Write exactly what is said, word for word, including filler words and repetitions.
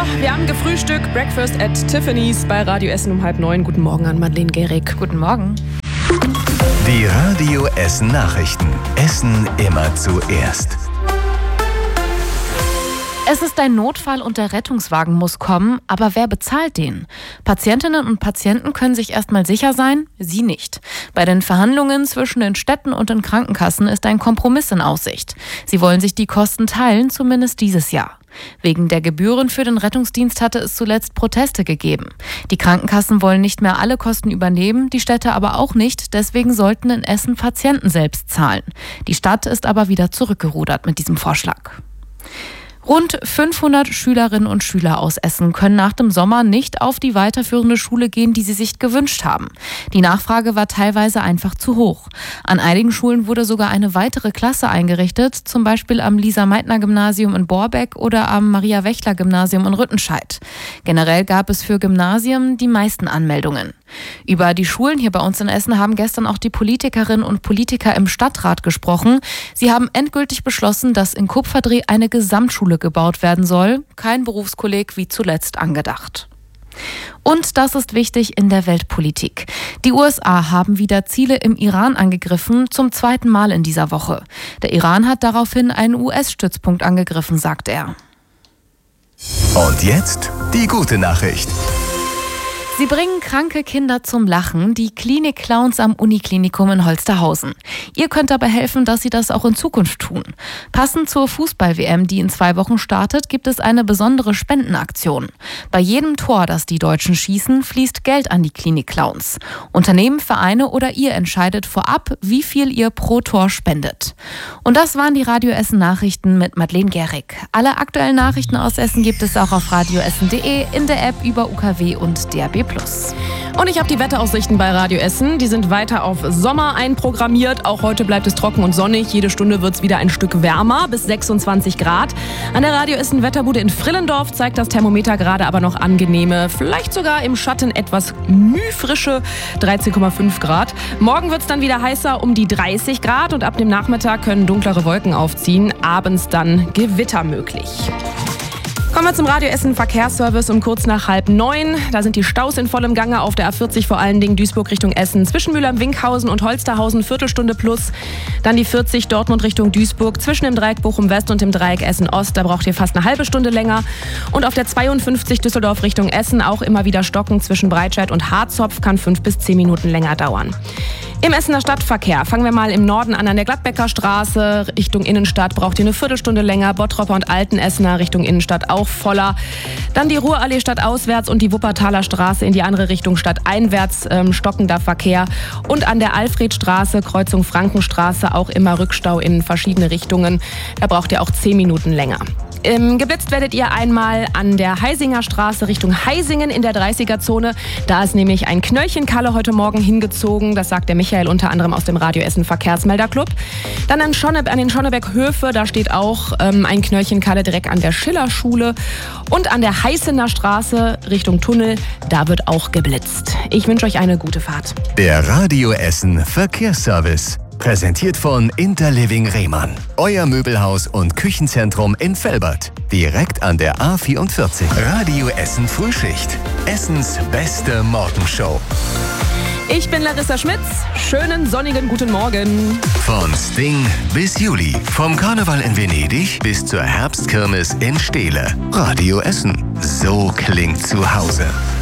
wir haben gefrühstückt. Breakfast at Tiffany's bei Radio Essen um halb neun. Guten Morgen an Madeleine Gehrig. Guten Morgen. Die Radio Essen Nachrichten. Essen immer zuerst. Es ist ein Notfall und der Rettungswagen muss kommen, aber wer bezahlt den? Patientinnen und Patienten können sich erstmal sicher sein, sie nicht. Bei den Verhandlungen zwischen den Städten und den Krankenkassen ist ein Kompromiss in Aussicht. Sie wollen sich die Kosten teilen, zumindest dieses Jahr. Wegen der Gebühren für den Rettungsdienst hatte es zuletzt Proteste gegeben. Die Krankenkassen wollen nicht mehr alle Kosten übernehmen, die Städte aber auch nicht, deswegen sollten in Essen Patienten selbst zahlen. Die Stadt ist aber wieder zurückgerudert mit diesem Vorschlag. Rund fünfhundert Schülerinnen und Schüler aus Essen können nach dem Sommer nicht auf die weiterführende Schule gehen, die sie sich gewünscht haben. Die Nachfrage war teilweise einfach zu hoch. An einigen Schulen wurde sogar eine weitere Klasse eingerichtet, zum Beispiel am Lisa-Meitner-Gymnasium in Borbeck oder am Maria-Wächler-Gymnasium in Rüttenscheid. Generell gab es für Gymnasien die meisten Anmeldungen. Über die Schulen hier bei uns in Essen haben gestern auch die Politikerinnen und Politiker im Stadtrat gesprochen. Sie haben endgültig beschlossen, dass in Kupferdreh eine Gesamtschule gebaut werden soll. Kein Berufskolleg wie zuletzt angedacht. Und das ist wichtig in der Weltpolitik. Die U S A haben wieder Ziele im Iran angegriffen, zum zweiten Mal in dieser Woche. Der Iran hat daraufhin einen U S-Stützpunkt angegriffen, sagt er. Und jetzt die gute Nachricht. Sie bringen kranke Kinder zum Lachen, die Klinik-Clowns am Uniklinikum in Holsterhausen. Ihr könnt dabei helfen, dass sie das auch in Zukunft tun. Passend zur Fußball-W M, die in zwei Wochen startet, gibt es eine besondere Spendenaktion. Bei jedem Tor, das die Deutschen schießen, fließt Geld an die Klinik-Clowns. Unternehmen, Vereine oder ihr entscheidet vorab, wie viel ihr pro Tor spendet. Und das waren die Radio Essen Nachrichten mit Madeleine Gehrig. Alle aktuellen Nachrichten aus Essen gibt es auch auf radioessen punkt de, in der App über U K W und D A B plus. Und ich habe die Wetteraussichten bei Radio Essen. Die sind weiter auf Sommer einprogrammiert. Auch heute bleibt es trocken und sonnig. Jede Stunde wird es wieder ein Stück wärmer, bis sechsundzwanzig Grad. An der Radio Essen Wetterbude in Frillendorf zeigt das Thermometer gerade aber noch angenehme, vielleicht sogar im Schatten etwas mühfrische dreizehn Komma fünf Grad. Morgen wird es dann wieder heißer, um die dreißig Grad. Und ab dem Nachmittag können dunklere Wolken aufziehen. Abends dann Gewitter möglich. Kommen wir zum Radio Essen Verkehrsservice um kurz nach halb neun. Da sind die Staus in vollem Gange auf der A vierzig, vor allen Dingen Duisburg Richtung Essen. Zwischen Mülheim-Winkhausen und Holsterhausen Viertelstunde plus. Dann die vierzig Dortmund Richtung Duisburg. Zwischen dem Dreieck Bochum West und dem Dreieck Essen Ost. Da braucht ihr fast eine halbe Stunde länger. Und auf der zweiundfünfzig Düsseldorf Richtung Essen auch immer wieder stocken. Zwischen Breitscheid und Harzopf kann fünf bis zehn Minuten länger dauern. Im Essener Stadtverkehr fangen wir mal im Norden an, an der Gladbecker Straße. Richtung Innenstadt braucht ihr eine Viertelstunde länger. Bottropper und Altenessener Richtung Innenstadt auch voller. Dann die Ruhrallee stadtauswärts und die Wuppertaler Straße in die andere Richtung stadteinwärts, ähm, stockender Verkehr. Und an der Alfredstraße, Kreuzung Frankenstraße, auch immer Rückstau in verschiedene Richtungen. Da braucht ihr auch zehn Minuten länger. Ähm, geblitzt werdet ihr einmal an der Heisinger Straße Richtung Heisingen in der dreißiger-Zone. Da ist nämlich ein Knöllchenkalle heute Morgen hingezogen. Das sagt der Michael unter anderem aus dem Radio Essen Verkehrsmelderclub. Dann an, Schonne, an den Schonneberg-Höfe, da steht auch ähm, ein Knöllchenkalle direkt an der Schillerschule. Und an der Heißener Straße Richtung Tunnel, da wird auch geblitzt. Ich wünsche euch eine gute Fahrt. Der Radio Essen Verkehrsservice. Präsentiert von Interliving Rehmann. Euer Möbelhaus und Küchenzentrum in Velbert. Direkt an der A vierundvierzig. Radio Essen Frühschicht. Essens beste Morgenshow. Ich bin Larissa Schmitz. Schönen sonnigen guten Morgen. Von Sting bis Juli. Vom Karneval in Venedig bis zur Herbstkirmes in Steele. Radio Essen. So klingt zu Hause.